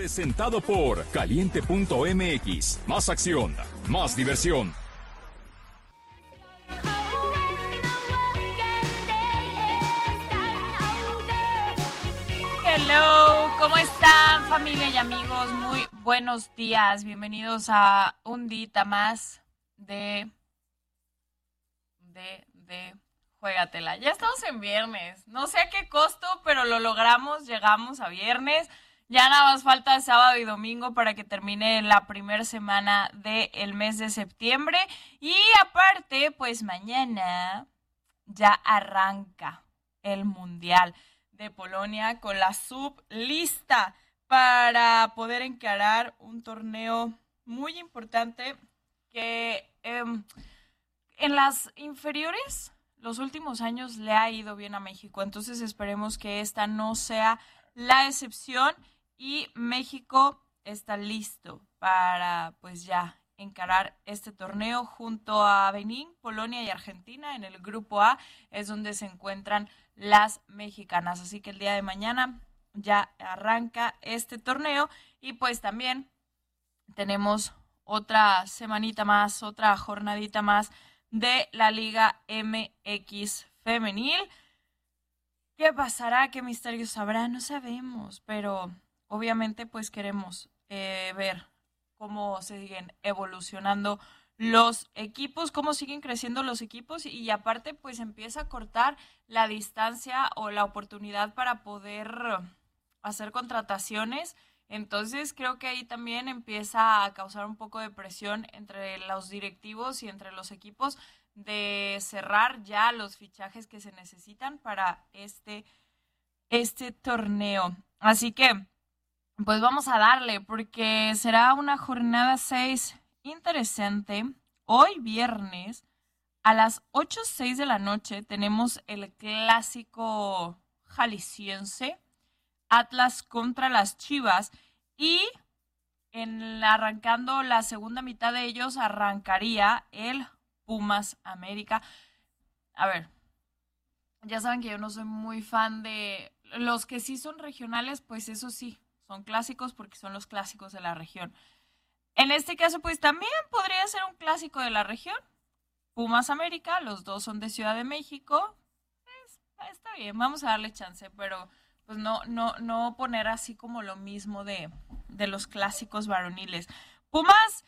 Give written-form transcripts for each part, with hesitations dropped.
Presentado por Caliente.mx. Más acción, más diversión. Hello, ¿cómo están, familia y amigos? Muy buenos días. Bienvenidos a un día más de Juégatela. Ya estamos en viernes. No sé a qué costo, pero lo logramos. Llegamos a viernes. Ya nada más falta sábado y domingo para que termine la primera semana del mes de septiembre. Y aparte, pues mañana ya arranca el Mundial de Polonia con la sub lista para poder encarar un torneo muy importante que en las inferiores los últimos años le ha ido bien a México. Entonces esperemos que esta no sea la excepción y México está listo para pues ya encarar este torneo junto a Benín, Polonia y Argentina. En el grupo A es donde se encuentran las mexicanas. Así que el día de mañana ya arranca este torneo y pues también tenemos otra semanita más, otra jornadita más de la Liga MX femenil. ¿Qué pasará? ¿Qué misterios habrá? No sabemos, pero obviamente pues queremos ver cómo siguen evolucionando los equipos, cómo siguen creciendo los equipos y aparte pues empieza a cortar la distancia o la oportunidad para poder hacer contrataciones. Entonces creo que ahí también empieza a causar un poco de presión entre los directivos y entre los equipos de cerrar ya los fichajes que se necesitan para este torneo. Así que pues vamos a darle porque será una jornada 6 interesante. Hoy viernes a las 8:06 de la noche tenemos el clásico jalisciense, Atlas contra las Chivas, y arrancando la segunda mitad de ellos arrancaría el Pumas América. A ver, ya saben que yo no soy muy fan de los que sí son regionales, pues eso sí, son clásicos porque son los clásicos de la región. En este caso, pues también podría ser un clásico de la región. Pumas América, los dos son de Ciudad de México. Pues, está bien, vamos a darle chance, pero pues no poner así como lo mismo de los clásicos varoniles. Pumas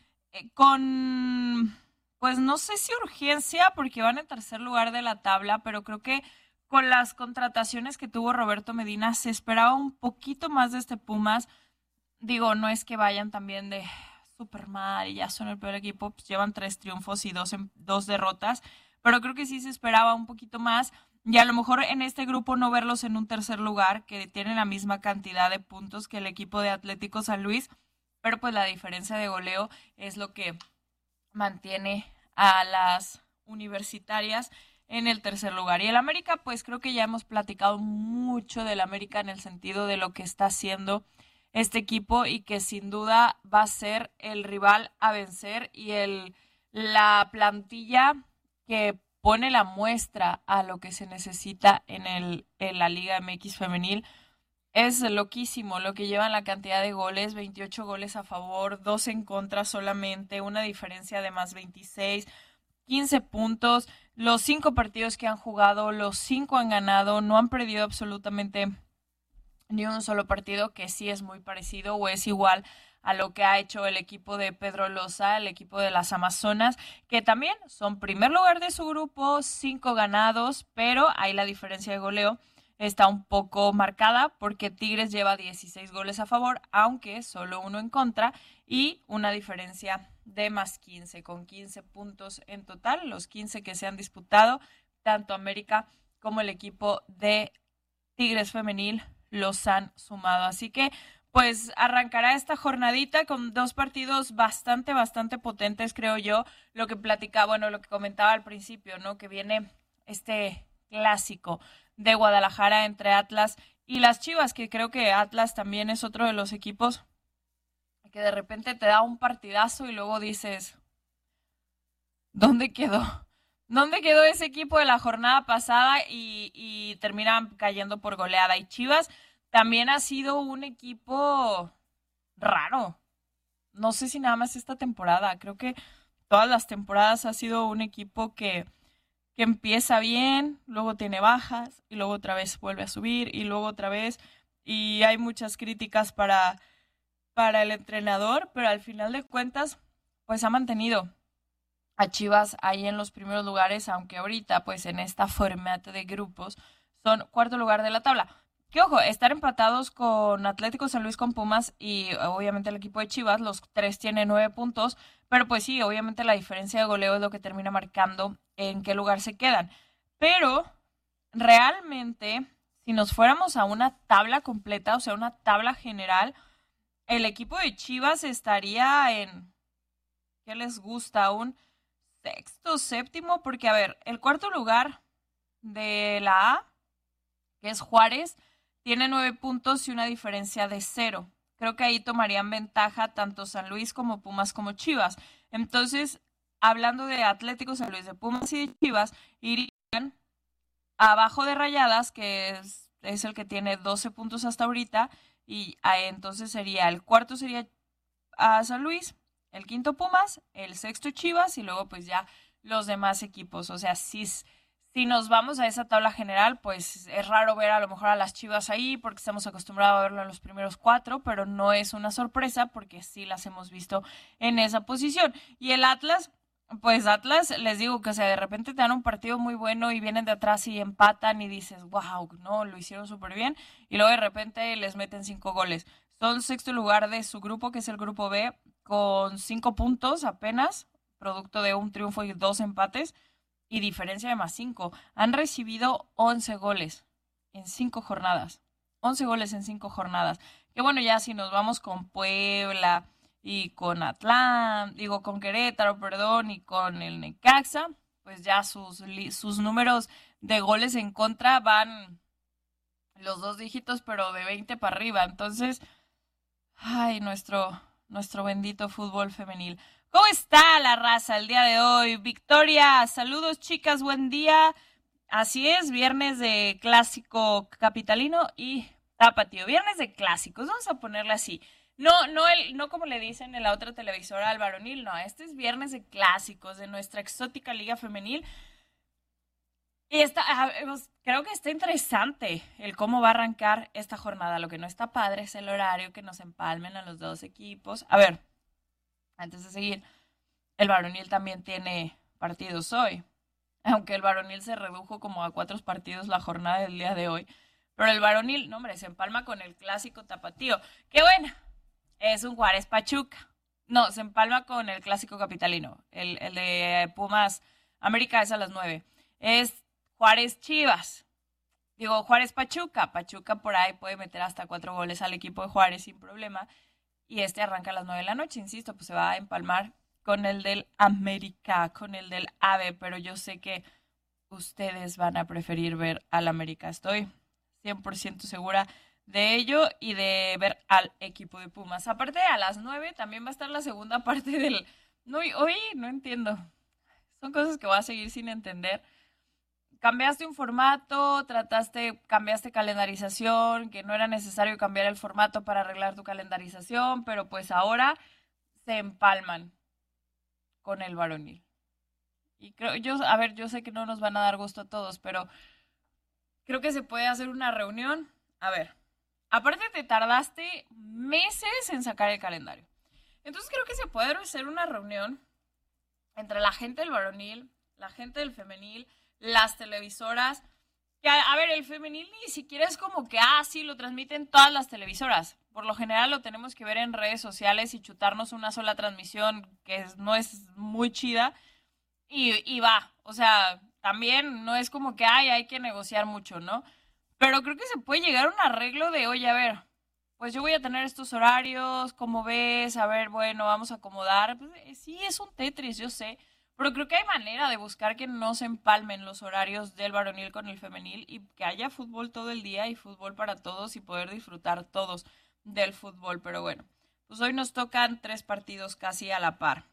con, pues no sé si urgencia, porque van en tercer lugar de la tabla, pero creo que con las contrataciones que tuvo Roberto Medina se esperaba un poquito más de este Pumas. Digo, no es que vayan también de súper mal y ya son el peor equipo, pues llevan 3 triunfos y 2 derrotas, pero creo que sí se esperaba un poquito más. Y a lo mejor en este grupo no verlos en un tercer lugar, que tienen la misma cantidad de puntos que el equipo de Atlético San Luis, pero pues la diferencia de goleo es lo que mantiene a las universitarias en el tercer lugar. Y el América, pues creo que ya hemos platicado mucho del América en el sentido de lo que está haciendo este equipo y que sin duda va a ser el rival a vencer y la plantilla que pone la muestra a lo que se necesita en la Liga MX femenil. Es loquísimo lo que llevan la cantidad de goles, 28 goles a favor, 2 en contra solamente, una diferencia de más 26, 15 puntos. Los 5 partidos que han jugado, los 5 han ganado, no han perdido absolutamente ni un solo partido, que sí es muy parecido o es igual a lo que ha hecho el equipo de Pedro Loza, el equipo de las Amazonas, que también son primer lugar de su grupo, 5 ganados, pero ahí la diferencia de goleo está un poco marcada porque Tigres lleva 16 goles a favor, aunque solo 1 en contra, y una diferencia de más 15, con 15 puntos en total, los 15 que se han disputado, tanto América como el equipo de Tigres femenil los han sumado. Así que pues arrancará esta jornadita con 2 partidos bastante potentes, creo yo. Lo que comentaba al principio, ¿no? Que viene este clásico de Guadalajara entre Atlas y las Chivas, que creo que Atlas también es otro de los equipos que de repente te da un partidazo y luego dices, ¿dónde quedó? ¿Dónde quedó ese equipo de la jornada pasada? Y terminan cayendo por goleada. Y Chivas también ha sido un equipo raro. No sé si nada más esta temporada. Creo que todas las temporadas ha sido un equipo que empieza bien, luego tiene bajas y luego otra vez vuelve a subir y luego otra vez. Y hay muchas críticas para el entrenador, pero al final de cuentas, pues ha mantenido a Chivas ahí en los primeros lugares, aunque ahorita, pues en esta formato de grupos, son cuarto lugar de la tabla. Que ojo, estar empatados con Atlético San Luis, con Pumas y obviamente el equipo de Chivas, los tres tienen 9 puntos, pero pues sí, obviamente la diferencia de goleo es lo que termina marcando en qué lugar se quedan. Pero realmente, si nos fuéramos a una tabla completa, o sea, una tabla general, el equipo de Chivas estaría en, ¿qué les gusta? Un sexto, séptimo, porque a ver, el cuarto lugar de la A, que es Juárez, tiene 9 puntos y una diferencia de 0. Creo que ahí tomarían ventaja tanto San Luis como Pumas como Chivas. Entonces, hablando de Atlético San Luis, de Pumas y de Chivas, irían abajo de Rayadas, que es el que tiene 12 puntos hasta ahorita, y entonces sería, el cuarto sería a San Luis, el quinto Pumas, el sexto Chivas y luego pues ya los demás equipos. O sea, si nos vamos a esa tabla general, pues es raro ver a lo mejor a las Chivas ahí porque estamos acostumbrados a verlo en los primeros 4, pero no es una sorpresa porque sí las hemos visto en esa posición. Y el Atlas, pues Atlas, les digo que, o sea, de repente te dan un partido muy bueno y vienen de atrás y empatan y dices, wow, no, lo hicieron súper bien. Y luego de repente les meten 5 goles. Son sexto lugar de su grupo, que es el grupo B, con 5 puntos apenas, producto de un triunfo y 2 empates y diferencia de +5. Han recibido 11 goles en 5 jornadas. 11 goles en 5 jornadas. Que bueno, ya si nos vamos con Puebla y con con Querétaro, perdón, y con el Necaxa, pues ya sus números de goles en contra van los 2 dígitos, pero de 20 para arriba. Entonces, ay, nuestro bendito fútbol femenil. ¿Cómo está la raza el día de hoy? Victoria, saludos chicas, buen día. Así es, viernes de clásico capitalino y tapatío. Viernes de clásicos, vamos a ponerle así. No como le dicen en la otra televisora al varonil, no, este es viernes de clásicos de nuestra exótica liga femenil. Y creo que está interesante el cómo va a arrancar esta jornada. Lo que no está padre es el horario, que nos empalmen a los 2 equipos. A ver, antes de seguir, el varonil también tiene partidos hoy. Aunque el varonil se redujo como a 4 partidos la jornada del día de hoy. Pero el varonil, no hombre, se empalma con el clásico tapatío. ¡Qué bueno! Es un Juárez Pachuca. No, se empalma con el clásico capitalino. El de Pumas América es a las 9. Es Juárez Chivas. Digo, Juárez Pachuca. Pachuca por ahí puede meter hasta 4 goles al equipo de Juárez sin problema. Y este arranca a las 9 de la noche, insisto, pues se va a empalmar con el del América, con el del AVE, pero yo sé que ustedes van a preferir ver al América. Estoy 100% segura de ello y de ver al equipo de Pumas. Aparte, a las 9 también va a estar la segunda parte del... No, hoy no entiendo. Son cosas que voy a seguir sin entender. Cambiaste un formato, cambiaste calendarización, que no era necesario cambiar el formato para arreglar tu calendarización, pero pues ahora se empalman con el varonil. Y yo sé que no nos van a dar gusto a todos, pero creo que se puede hacer una reunión. A ver, aparte te tardaste meses en sacar el calendario. Entonces creo que se puede hacer una reunión entre la gente del varonil, la gente del femenil, las televisoras, que a ver, el femenil ni siquiera es como que, sí, lo transmiten todas las televisoras. Por lo general lo tenemos que ver en redes sociales y chutarnos una sola transmisión que no es muy chida y va. O sea, también no es como que, hay que negociar mucho, ¿no? Pero creo que se puede llegar a un arreglo de, oye, a ver, pues yo voy a tener estos horarios, ¿cómo ves? A ver, bueno, vamos a acomodar. Pues, sí, es un Tetris, yo sé. Pero creo que hay manera de buscar que no se empalmen los horarios del varonil con el femenil y que haya fútbol todo el día y fútbol para todos y poder disfrutar todos del fútbol. Pero bueno, pues hoy nos tocan 3 partidos casi a la par.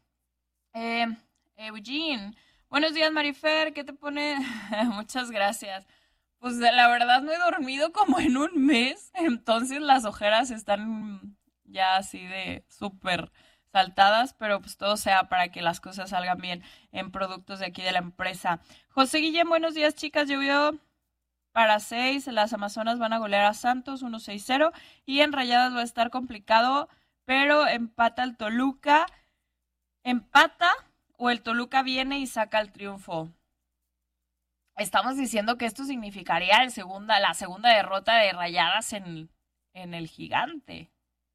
Eugene, buenos días Marifer, ¿qué te pone? Muchas gracias. Pues la verdad no he dormido como en un mes, entonces las ojeras están ya así de súper saltadas, pero pues todo sea para que las cosas salgan bien en productos de aquí de la empresa. José Guillén, buenos días, chicas. Llovió para 6, las Amazonas van a golear a Santos 1-6-0 y en Rayadas va a estar complicado, pero empata el Toluca. ¿Empata o el Toluca viene y saca el triunfo? Estamos diciendo que esto significaría la segunda derrota de Rayadas en el Gigante.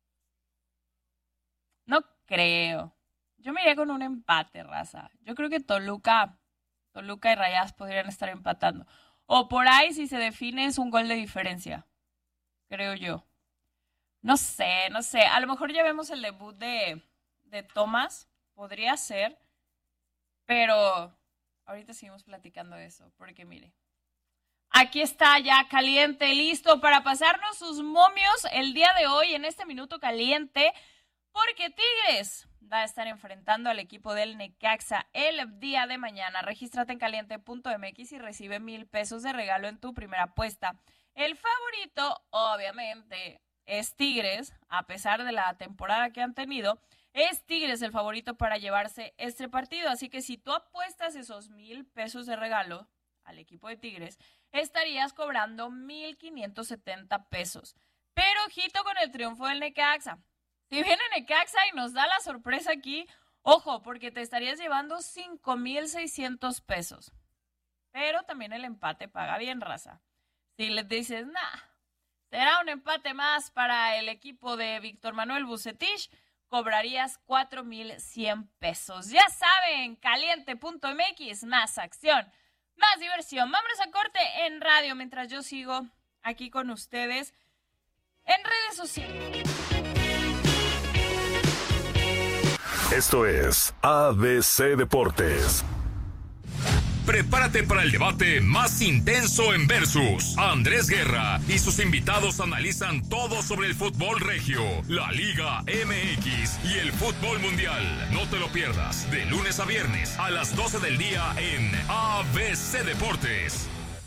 No creo. Yo me iría con un empate, raza. Yo creo que Toluca y Rayadas podrían estar empatando. O por ahí, si se define, es un gol de diferencia. Creo yo. No sé. A lo mejor ya vemos el debut de Thomas. Podría ser. Pero ahorita seguimos platicando de eso. Porque mire. Aquí está ya caliente, listo para pasarnos sus momios el día de hoy en este minuto caliente. Porque Tigres va a estar enfrentando al equipo del Necaxa el día de mañana. Regístrate en caliente.mx y recibe 1,000 pesos de regalo en tu primera apuesta. El favorito, obviamente, es Tigres, a pesar de la temporada que han tenido. Es Tigres el favorito para llevarse este partido. Así que si tú apuestas esos 1,000 pesos de regalo al equipo de Tigres, estarías cobrando 1,570 pesos. Pero ojito con el triunfo del Necaxa. Si viene Necaxa y nos da la sorpresa aquí, ojo, porque te estarías llevando 5,600 pesos. Pero también el empate paga bien, raza. Si les dices, será un empate más para el equipo de Víctor Manuel Vucetich, cobrarías 4,100 pesos. Ya saben, caliente.mx, más acción, más diversión. Vámonos a corte en radio mientras yo sigo aquí con ustedes en redes sociales. Esto es ABC Deportes. Prepárate para el debate más intenso en Versus. Andrés Guerra y sus invitados analizan todo sobre el fútbol regio, la Liga MX y el fútbol mundial. No te lo pierdas, de lunes a viernes a las 12 del día en ABC Deportes.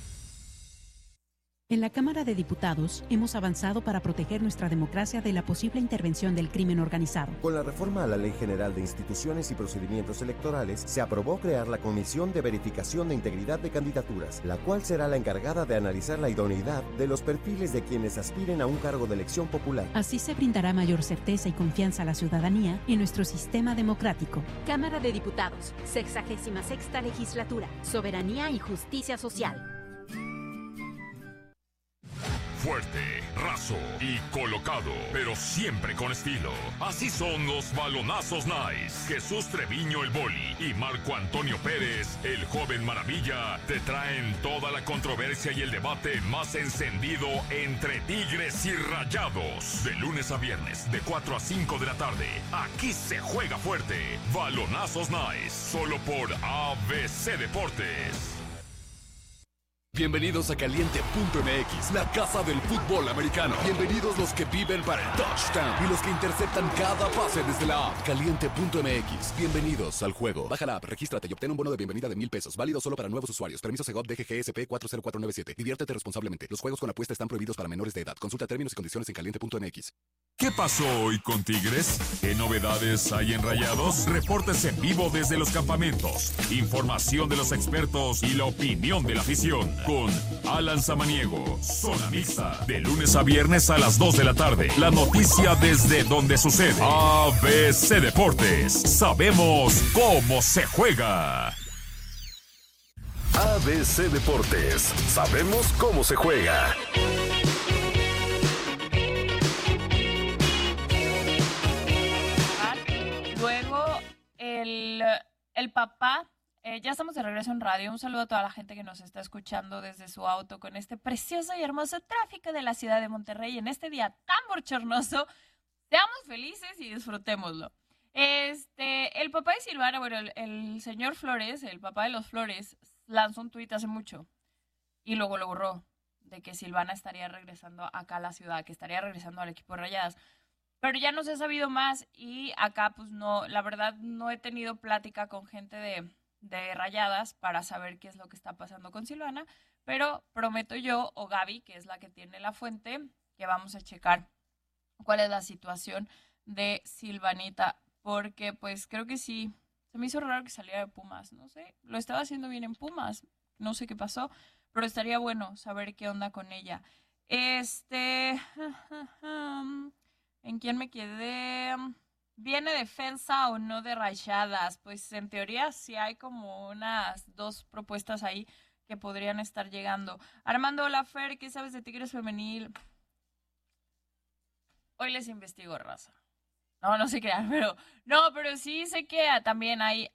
En la Cámara de Diputados hemos avanzado para proteger nuestra democracia de la posible intervención del crimen organizado. Con la reforma a la Ley General de Instituciones y Procedimientos Electorales, se aprobó crear la Comisión de Verificación de Integridad de Candidaturas, la cual será la encargada de analizar la idoneidad de los perfiles de quienes aspiren a un cargo de elección popular. Así se brindará mayor certeza y confianza a la ciudadanía en nuestro sistema democrático. Cámara de Diputados, 66ª Legislatura, Soberanía y Justicia Social. Fuerte, raso y colocado, pero siempre con estilo. Así son los balonazos nice. Jesús Treviño el Boli y Marco Antonio Pérez, el joven maravilla, te traen toda la controversia y el debate más encendido entre Tigres y Rayados. De lunes a viernes, de 4 a 5 de la tarde. Aquí se juega fuerte. Balonazos nice, solo por ABC Deportes. Bienvenidos a Caliente.mx, la casa del fútbol americano. Bienvenidos los que viven para el touchdown y los que interceptan cada pase desde la app. Caliente.mx, bienvenidos al juego. Baja la app, regístrate y obtén un bono de bienvenida de 1,000 pesos. Válido solo para nuevos usuarios. Permiso Segov DGGSP 40497. Diviértete responsablemente. Los juegos con apuesta están prohibidos para menores de edad. Consulta términos y condiciones en Caliente.mx. ¿Qué pasó hoy con Tigres? ¿Qué novedades hay en Rayados? Reportes en vivo desde los campamentos, información de los expertos y la opinión de la afición. Con Alan Samaniego, Zona Mixta, de lunes a viernes a las 2 de la tarde. La noticia desde donde sucede. ABC Deportes. Sabemos cómo se juega. ABC Deportes. Sabemos cómo se juega. Luego, el papá, ya estamos de regreso en radio. Un saludo a toda la gente que nos está escuchando desde su auto con este precioso y hermoso tráfico de la ciudad de Monterrey en este día tan bochornoso. Seamos felices y disfrutémoslo. El papá de Silvana, bueno, el señor Flores, el papá de los Flores, lanzó un tuit hace mucho y luego lo borró, de que Silvana estaría regresando acá a la ciudad, que estaría regresando al equipo de Rayadas. Pero ya no se ha sabido más y acá pues no, la verdad no he tenido plática con gente de Rayadas para saber qué es lo que está pasando con Silvana, pero prometo yo, o Gaby, que es la que tiene la fuente, que vamos a checar cuál es la situación de Silvanita, porque pues creo que sí, se me hizo raro que saliera de Pumas, no sé, lo estaba haciendo bien en Pumas, no sé qué pasó, pero estaría bueno saber qué onda con ella. ¿En quién me quedé? ¿Viene defensa o no de Rayadas? Pues en teoría sí hay como unas 2 propuestas ahí que podrían estar llegando. Armando Lafer, ¿qué sabes de Tigres Femenil? Hoy les investigo, raza. No se crean, pero sí sé que también hay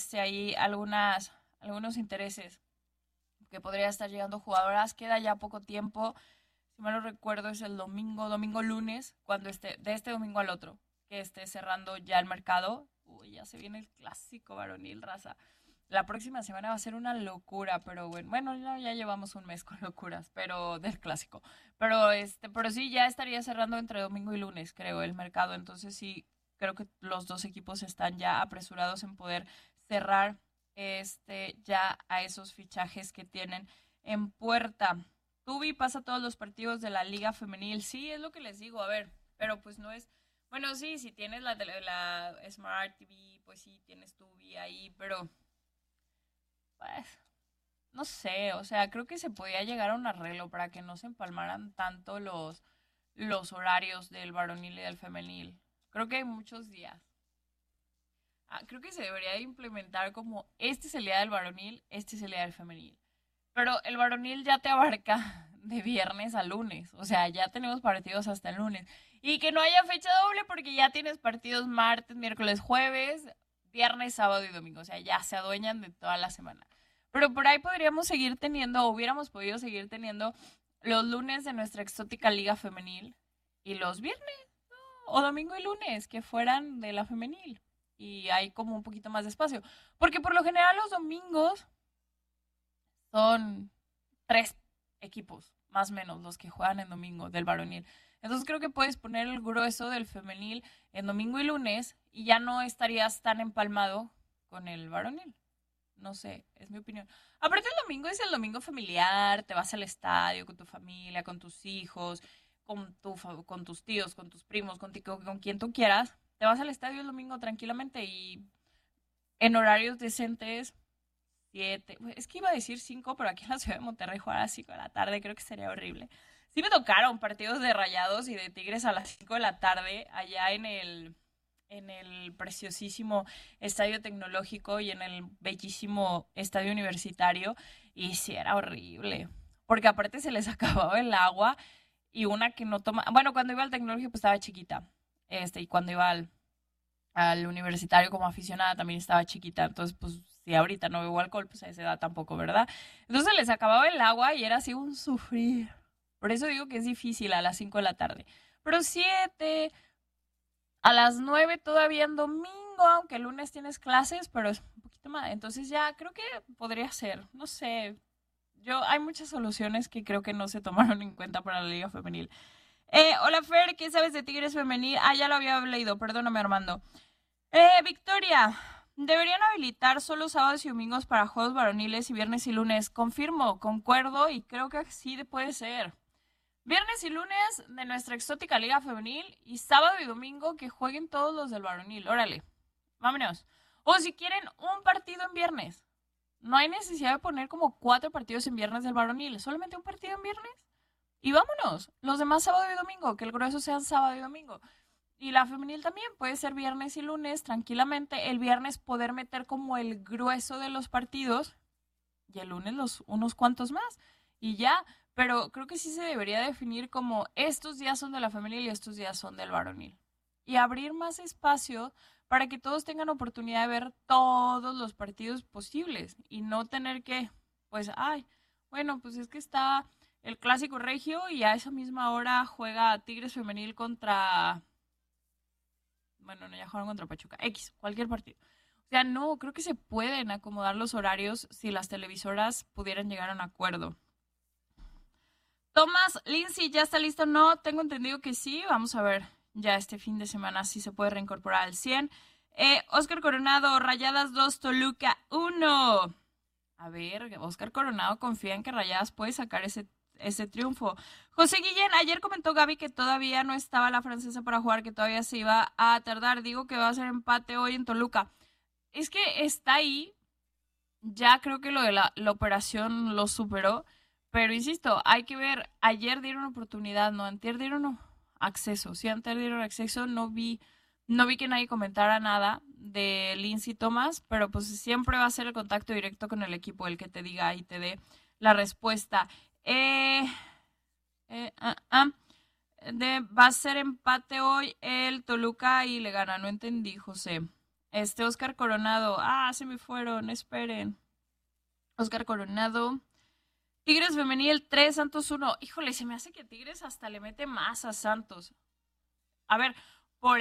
algunos intereses que podría estar llegando jugadoras. Queda ya poco tiempo. Si mal no recuerdo, es el lunes, de este domingo al otro, que esté cerrando ya el mercado. Uy, ya se viene el clásico varonil, raza. La próxima semana va a ser una locura, pero bueno, ya llevamos un mes con locuras, pero del clásico. Pero sí, ya estaría cerrando entre domingo y lunes, creo, el mercado. Entonces sí, creo que los 2 equipos están ya apresurados en poder cerrar ya a esos fichajes que tienen en puerta. Tubi pasa todos los partidos de la Liga Femenil. Sí, es lo que les digo, a ver, pero pues no es... Bueno, sí, si tienes la Smart TV, pues sí, tienes Tubi ahí, pero... Pues, no sé, o sea, creo que se podía llegar a un arreglo para que no se empalmaran tanto los horarios del varonil y del femenil. Creo que hay muchos días. Creo que se debería implementar como este es el día del varonil, este es el día del femenil. Pero el varonil ya te abarca de viernes a lunes, o sea, ya tenemos partidos hasta el lunes. Y que no haya fecha doble porque ya tienes partidos martes, miércoles, jueves, viernes, sábado y domingo, o sea, ya se adueñan de toda la semana. Pero por ahí hubiéramos podido seguir teniendo los lunes de nuestra exótica liga femenil y los viernes, ¿no? O domingo y lunes, que fueran de la femenil. Y hay como un poquito más de espacio. Porque por lo general los domingos son 3 equipos, más o menos, los que juegan en domingo del varonil. Entonces creo que puedes poner el grueso del femenil en domingo y lunes y ya no estarías tan empalmado con el varonil. No sé, es mi opinión. Aparte el domingo es el domingo familiar, te vas al estadio con tu familia, con tus hijos, con tus tíos, con tus primos, con quien tú quieras. Te vas al estadio el domingo tranquilamente y en horarios decentes, 7, es que iba a decir 5, pero aquí en la ciudad de Monterrey jugar a las 5 de la tarde creo que sería horrible. Sí me tocaron partidos de Rayados y de Tigres a las 5 de la tarde allá en el preciosísimo Estadio Tecnológico y en el bellísimo Estadio Universitario, y sí era horrible, porque aparte se les acababa el agua y una que no toma, bueno, cuando iba al Tecnológico pues estaba chiquita, y cuando iba al Universitario como aficionada también estaba chiquita, entonces pues si ahorita no bebo alcohol, pues a esa edad tampoco, ¿verdad? Entonces les acababa el agua y era así un sufrir, por eso digo que es difícil a las 5 de la tarde, pero 7... A las 9 todavía en domingo, aunque el lunes tienes clases, pero es un poquito más. Entonces ya creo que podría ser, no sé. Hay muchas soluciones que creo que no se tomaron en cuenta para la Liga Femenil. Hola Fer, ¿qué sabes de Tigres Femenil? Ya lo había leído, perdóname Armando. Victoria, deberían habilitar solo sábados y domingos para juegos varoniles y viernes y lunes. Confirmo, concuerdo y creo que sí puede ser. Viernes y lunes de nuestra exótica liga femenil y sábado y domingo que jueguen todos los del varonil. Órale, vámonos. O si quieren un partido en viernes. No hay necesidad de poner como 4 partidos en viernes del varonil. Solamente un partido en viernes. Y vámonos. Los demás sábado y domingo. Que el grueso sean sábado y domingo. Y la femenil también puede ser viernes y lunes tranquilamente. El viernes poder meter como el grueso de los partidos. Y el lunes unos cuantos más. Y ya... Pero creo que sí se debería definir como estos días son de la femenil y estos días son del varonil. Y abrir más espacio para que todos tengan oportunidad de ver todos los partidos posibles. Y no tener que, pues, pues es que está el clásico regio y a esa misma hora juega Tigres Femenil contra... Bueno, no, ya jugaron contra Pachuca. Cualquier partido. O sea, no, creo que se pueden acomodar los horarios si las televisoras pudieran llegar a un acuerdo. Tomás, Lindsay, ¿ya está listo? No, tengo entendido que sí. Vamos a ver ya este fin de semana si se puede reincorporar al 100. Oscar Coronado, Rayadas 2, Toluca 1. A ver, Oscar Coronado confía en que Rayadas puede sacar ese ese triunfo. José Guillén, ayer comentó Gaby que todavía no estaba la francesa para jugar, que todavía se iba a tardar. Digo que va a ser empate hoy en Toluca. Es que está ahí, ya creo que lo de la operación lo superó, pero insisto, hay que ver, ayer dieron oportunidad, no, antier dieron acceso. Si antier dieron acceso, no vi que nadie comentara nada de Lindsay Thomas, pero pues siempre va a ser el contacto directo con el equipo el que te diga y te dé la respuesta. Va a ser empate hoy el Toluca y le gana, no entendí, José. Oscar Coronado, se me fueron, esperen. Oscar Coronado, Tigres femenil 3, Santos 1. Híjole, se me hace que Tigres hasta le mete más a Santos. A ver, por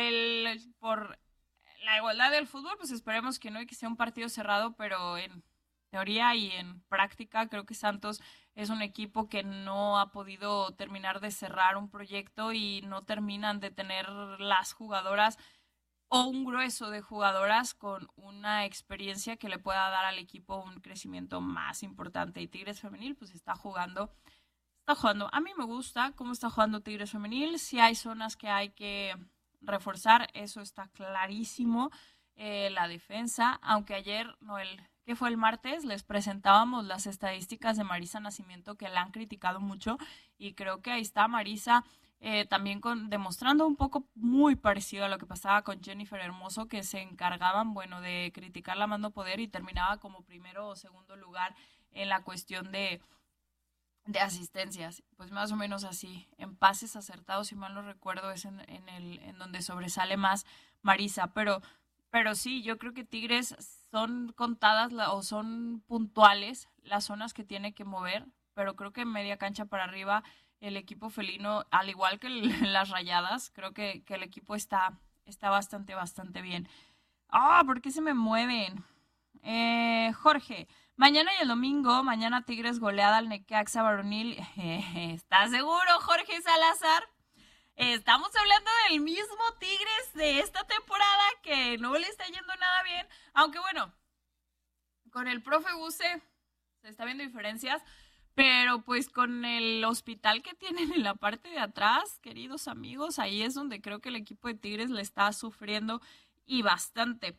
la igualdad del fútbol, pues esperemos que no y que sea un partido cerrado, pero en teoría y en práctica creo que Santos es un equipo que no ha podido terminar de cerrar un proyecto y no terminan de tener las jugadoras o un grueso de jugadoras con una experiencia que le pueda dar al equipo un crecimiento más importante. Y Tigres femenil pues está jugando. A mí me gusta cómo está jugando Tigres femenil. Si hay zonas que hay que reforzar, eso está clarísimo. La defensa, aunque ayer, que fue el martes, les presentábamos las estadísticas de Marisa Nacimiento que la han criticado mucho y creo que ahí está Marisa también demostrando un poco muy parecido a lo que pasaba con Jennifer Hermoso, que se encargaban, de criticarla más no poder y terminaba como primero o segundo lugar en la cuestión de asistencias, pues más o menos así, en pases acertados, si mal no recuerdo, es en donde sobresale más Marisa, pero sí, yo creo que Tigres son contadas o son puntuales las zonas que tiene que mover, pero creo que en media cancha para arriba el equipo felino, al igual que las Rayadas, creo que el equipo está bastante bien. ¿Por qué se me mueven? Jorge, mañana y el domingo, mañana Tigres goleada al Necaxa varonil. ¿Estás seguro, Jorge Salazar? Estamos hablando del mismo Tigres de esta temporada que no le está yendo nada bien. Aunque con el profe Buse se está viendo diferencias, pero pues con el hospital que tienen en la parte de atrás, queridos amigos, ahí es donde creo que el equipo de Tigres le está sufriendo y bastante.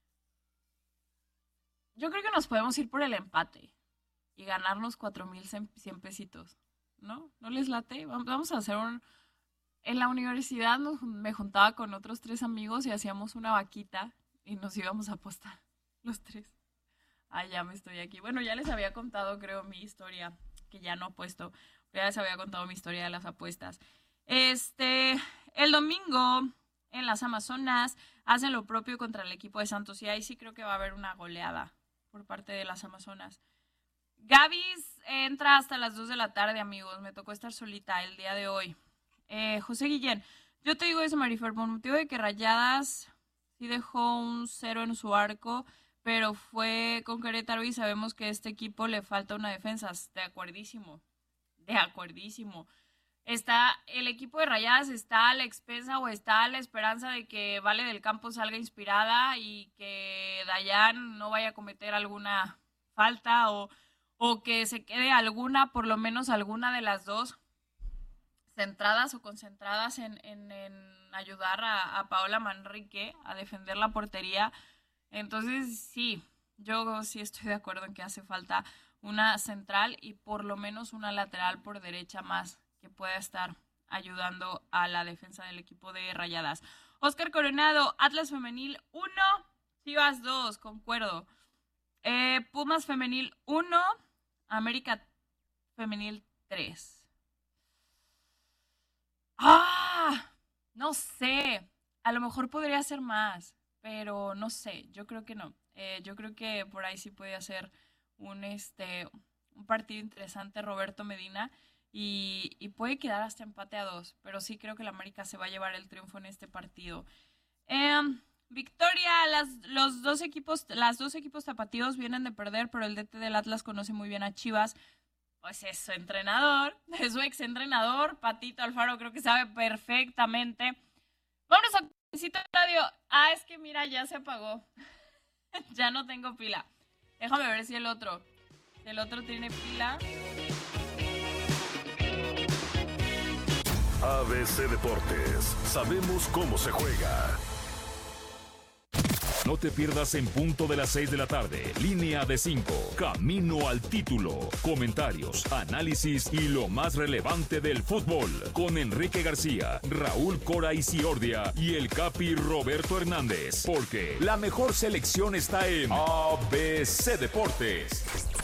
Yo creo que nos podemos ir por el empate y ganarnos 4,100 pesitos, ¿no? ¿No les late? Vamos a hacer En la universidad me juntaba con otros 3 amigos y hacíamos una vaquita y nos íbamos a apostar los 3. Ya me estoy aquí. Bueno, ya les había contado, creo, mi historia, que ya no apuesto, pero ya les había contado mi historia de las apuestas. El domingo en las Amazonas hacen lo propio contra el equipo de Santos y ahí sí creo que va a haber una goleada por parte de las Amazonas. Gaby entra hasta las 2 de la tarde, amigos. Me tocó estar solita el día de hoy. José Guillén, yo te digo eso, Marifer, por motivo de que Rayadas sí dejó un 0 en su arco, pero fue con Querétaro y sabemos que a este equipo le falta una defensa. De acuerdísimo. El equipo de Rayadas está a la expensa o está a la esperanza de que Vale del Campo salga inspirada y que Dayan no vaya a cometer alguna falta o que se quede por lo menos alguna de las dos centradas o concentradas en ayudar a Paola Manrique a defender la portería. Entonces, sí, yo sí estoy de acuerdo en que hace falta una central y por lo menos una lateral por derecha más que pueda estar ayudando a la defensa del equipo de Rayadas. Oscar Coronado, Atlas Femenil 1, Chivas 2, concuerdo. Pumas Femenil 1, América Femenil 3. No sé, a lo mejor podría ser más, pero no sé, yo creo que no. Yo creo que por ahí sí puede hacer un partido interesante Roberto Medina y puede quedar hasta empate a 2, pero sí creo que la América se va a llevar el triunfo en este partido. Victoria, las dos equipos tapatíos vienen de perder, pero el DT del Atlas conoce muy bien a Chivas. Pues es su entrenador, es su exentrenador, Patito Alfaro, creo que sabe perfectamente. Vámonos a Cafecito Radio. Es que mira, ya se apagó. Ya no tengo pila. Déjame ver si el otro tiene pila. ABC Deportes, sabemos cómo se juega. No te pierdas en punto de las 6 de la tarde. Línea de 5. Camino al título. Comentarios, análisis y lo más relevante del fútbol. Con Enrique García, Raúl Cora Isiordia y el Capi Roberto Hernández. Porque la mejor selección está en ABC Deportes.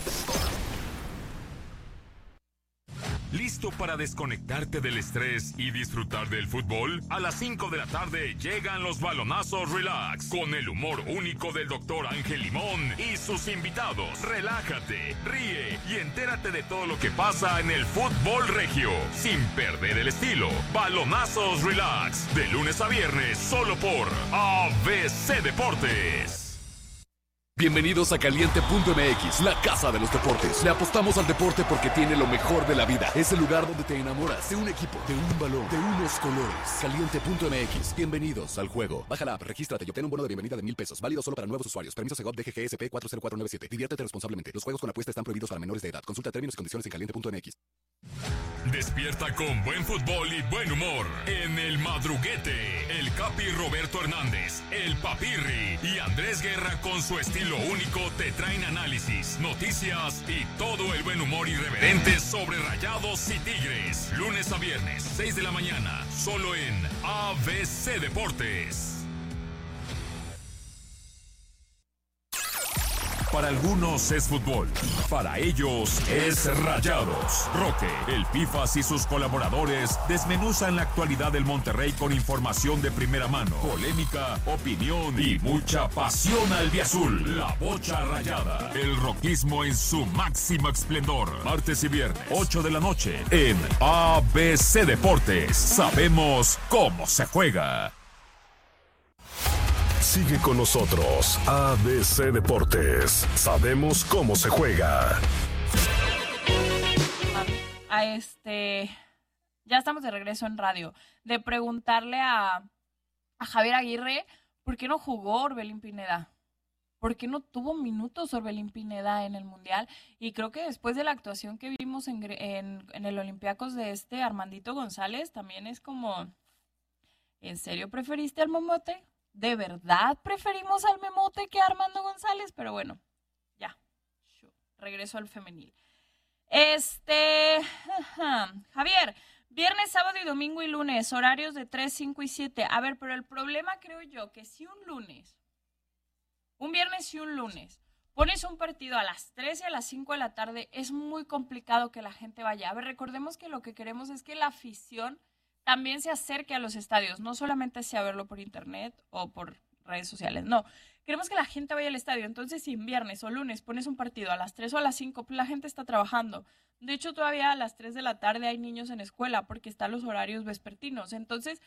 ¿Listo para desconectarte del estrés y disfrutar del fútbol? A las 5 de la tarde llegan los balonazos relax con el humor único del Dr. Ángel Limón y sus invitados. Relájate, ríe y entérate de todo lo que pasa en el fútbol regio sin perder el estilo. Balonazos relax de lunes a viernes solo por ABC Deportes. Bienvenidos a Caliente.mx, la casa de los deportes. Le apostamos al deporte porque tiene lo mejor de la vida. Es el lugar donde te enamoras de un equipo, de un balón, de unos colores. Caliente.mx, bienvenidos al juego. Baja la app, regístrate y obtén un bono de bienvenida de $1,000. Válido solo para nuevos usuarios. Permiso Segov DGGSP 40497. Diviértete responsablemente. Los juegos con apuesta están prohibidos para menores de edad. Consulta términos y condiciones en Caliente.mx. Despierta con buen fútbol y buen humor en El Madruguete. El Capi Roberto Hernández, el Papirri y Andrés Guerra con su estilo único te traen análisis, noticias y todo el buen humor irreverente sobre Rayados y Tigres. Lunes a viernes, 6 de la mañana, solo en ABC Deportes. Para algunos es fútbol, para ellos es Rayados. Roque, el Pifas y sus colaboradores desmenuzan la actualidad del Monterrey con información de primera mano, polémica, opinión y mucha pasión albiazul. La Bocha Rayada, el roquismo en su máximo esplendor. Martes y viernes, 8 de la noche, en ABC Deportes. Sabemos cómo se juega. Sigue con nosotros, ABC Deportes. Sabemos cómo se juega. Ya estamos de regreso en radio. De preguntarle a Javier Aguirre por qué no jugó Orbelín Pineda. ¿Por qué no tuvo minutos Orbelín Pineda en el Mundial? Y creo que después de la actuación que vimos en el Olympiacos de Armandito González, también es como, ¿en serio preferiste al Momote? ¿De verdad preferimos al Memote que a Armando González? Pero bueno, ya. Regreso al femenil. Javier, viernes, sábado y domingo y lunes, horarios de 3, 5 y 7. A ver, pero el problema creo yo que si un viernes y un lunes, pones un partido a las 3 y a las 5 de la tarde, es muy complicado que la gente vaya. A ver, recordemos que lo que queremos es que la afición también se acerque a los estadios, no solamente sea verlo por internet o por redes sociales, no. Queremos que la gente vaya al estadio, entonces si en viernes o lunes pones un partido a las 3 o a las 5, pues la gente está trabajando. De hecho, todavía a las 3 de la tarde hay niños en escuela porque están los horarios vespertinos, entonces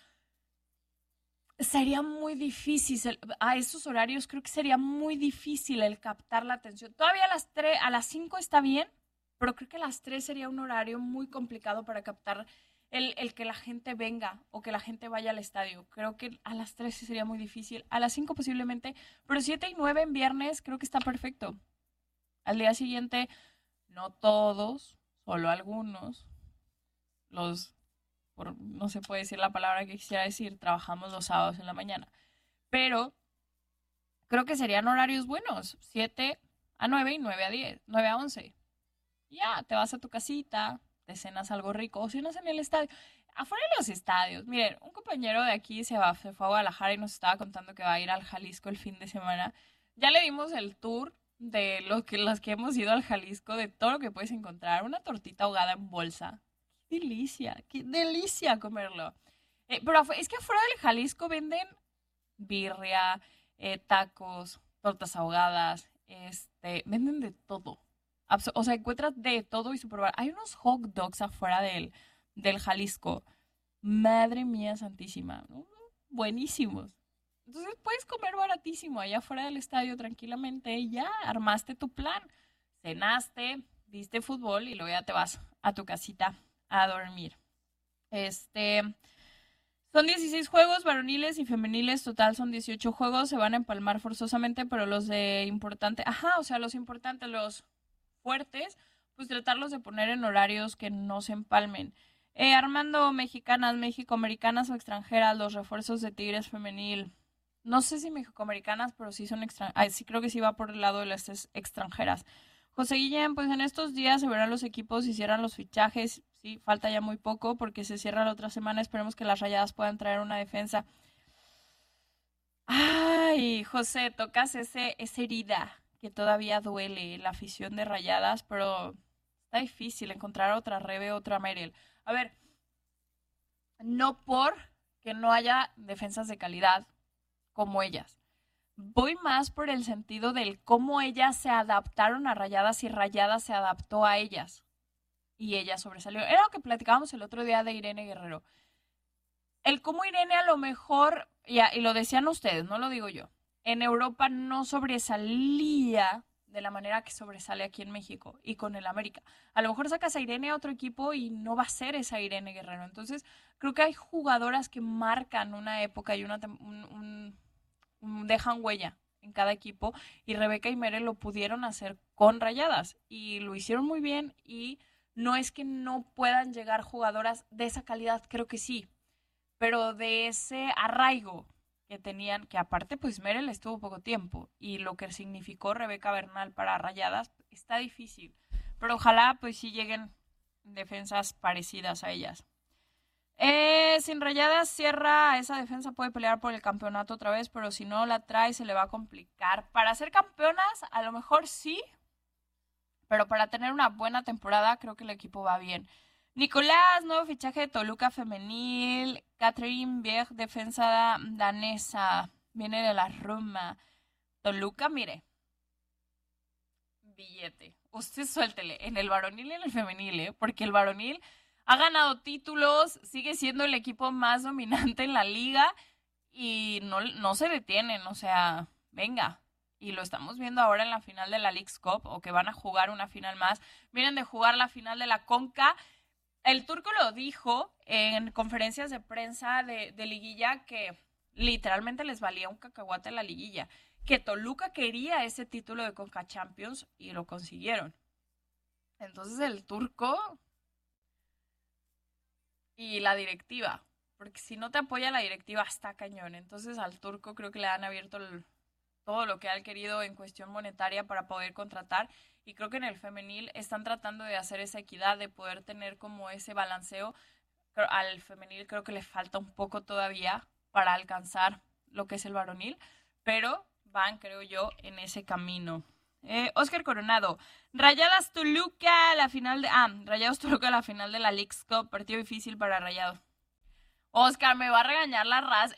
sería muy difícil, a esos horarios creo que sería muy difícil el captar la atención. Todavía a las 5 está bien, pero creo que a las 3 sería un horario muy complicado para captar el que la gente venga o que la gente vaya al estadio. Creo que a las 3 sería muy difícil. A las 5 posiblemente, pero 7 y 9 en viernes creo que está perfecto. Al día siguiente, no todos, solo algunos, no se puede decir la palabra que quisiera decir, trabajamos los sábados en la mañana. Pero creo que serían horarios buenos, 7 a 9 y 9 a 10, 9 a 11. Ya, te vas a tu casita, te cenas algo rico, o cenas en el estadio. Afuera de los estadios. Miren, un compañero de aquí se fue a Guadalajara y nos estaba contando que va a ir al Jalisco el fin de semana. Ya le dimos el tour de los que hemos ido al Jalisco, de todo lo que puedes encontrar. Una tortita ahogada en bolsa. ¡Qué delicia comerlo! Pero es que afuera del Jalisco venden birria, tacos, tortas ahogadas, venden de todo. O sea, encuentras de todo y súper barato. Hay unos hot dogs afuera del Jalisco. Madre mía santísima. Buenísimos. Entonces puedes comer baratísimo allá afuera del estadio tranquilamente y ya armaste tu plan. Cenaste, viste fútbol y luego ya te vas a tu casita a dormir. Son 16 juegos varoniles y femeniles, total son 18 juegos. Se van a empalmar forzosamente, pero los los importantes, los fuertes, pues tratarlos de poner en horarios que no se empalmen. Armando, mexicanas, mexicoamericanas o extranjeras, los refuerzos de Tigres femenil. No sé si mexicoamericanas, pero sí son extranjeras. Sí, creo que sí va por el lado de las extranjeras. José Guillén, pues en estos días se verán los equipos y cierran los fichajes. Sí, falta ya muy poco porque se cierra la otra semana. Esperemos que las Rayadas puedan traer una defensa. Ay, José, tocas esa herida que todavía duele, la afición de Rayadas, pero está difícil encontrar otra Rebe, otra Merel. A ver, no por que no haya defensas de calidad como ellas. Voy más por el sentido del cómo ellas se adaptaron a Rayadas y Rayadas se adaptó a ellas. Y ella sobresalió. Era lo que platicábamos el otro día de Irene Guerrero. El cómo Irene a lo mejor, y lo decían ustedes, no lo digo yo, en Europa no sobresalía de la manera que sobresale aquí en México y con el América. A lo mejor sacas a Irene a otro equipo y no va a ser esa Irene Guerrero. Entonces, creo que hay jugadoras que marcan una época y dejan huella en cada equipo, y Rebeca y Mere lo pudieron hacer con Rayadas y lo hicieron muy bien, y no es que no puedan llegar jugadoras de esa calidad, creo que sí, pero de ese arraigo que tenían, que aparte pues Merel estuvo poco tiempo, y lo que significó Rebeca Bernal para Rayadas está difícil, pero ojalá pues sí lleguen defensas parecidas a ellas. Sin Rayadas, Sierra, esa defensa puede pelear por el campeonato otra vez, pero si no la trae se le va a complicar. Para ser campeonas, a lo mejor sí, pero para tener una buena temporada creo que el equipo va bien. Nicolás, nuevo fichaje de Toluca femenil. Catherine Bieg, defensa danesa, viene de la Roma. Toluca, mire, billete. Usted suéltele en el varonil y en el femenil, porque el varonil ha ganado títulos, sigue siendo el equipo más dominante en la liga y no se detienen, o sea, venga. Y lo estamos viendo ahora en la final de la Leagues Cup, o que van a jugar una final más. Vienen de jugar la final de la Conca. El turco lo dijo en conferencias de prensa de liguilla, que literalmente les valía un cacahuate la liguilla. Que Toluca quería ese título de Conca Champions y lo consiguieron. Entonces el turco y la directiva, porque si no te apoya la directiva está cañón. Entonces al turco creo que le han abierto todo lo que han querido en cuestión monetaria para poder contratar, y creo que en el femenil están tratando de hacer esa equidad, de poder tener como ese balanceo. Al femenil creo que le falta un poco todavía para alcanzar lo que es el varonil, pero van, creo yo, en ese camino. Oscar Coronado, Rayadas Toluca, la final de Rayados Toluca, la final de la Leagues Cup, partido difícil para Rayados. Oscar, me va a regañar la raza.